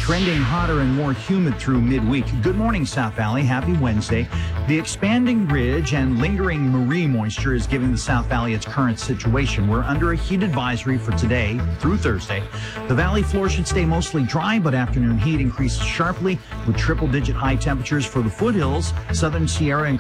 Trending hotter and more humid through midweek. Good morning, South Valley. Happy Wednesday. The expanding ridge and lingering marine moisture is giving the South Valley its current situation. We're under a heat advisory for today through Thursday. The valley floor should stay mostly dry, but afternoon heat increases sharply with triple-digit high temperatures for the foothills, southern Sierra, and